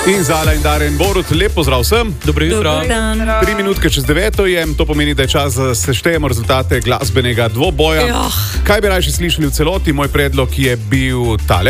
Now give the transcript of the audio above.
In Zala in Darren Borut, lep pozdrav vsem. Dobro jutro. 3 minutke čez 9 je, to pomeni, da je čas, da seštejemo rezultate glasbenega dvoboja. Kaj bi rajši slišali v celoti? Moj predlog je bil tale.